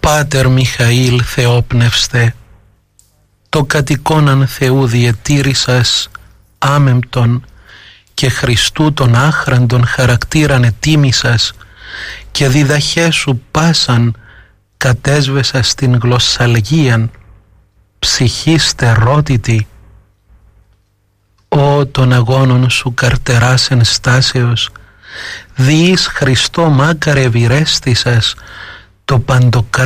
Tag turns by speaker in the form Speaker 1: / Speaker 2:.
Speaker 1: Πάτερ Μιχαήλ Θεόπνευστε, το κατοικώναν Θεού διετήρησας άμεμπτον και Χριστού τον άχραντον χαρακτήραν ετίμησας και διδαχές σου πάσαν κατέσβεσα στην γλωσσαλγίαν ψυχή στερότητη. Ω των αγώνων σου καρτεράς εν στάσεως, διείς Χριστό μάκαρε ευηρέστησας το παντοκράτορ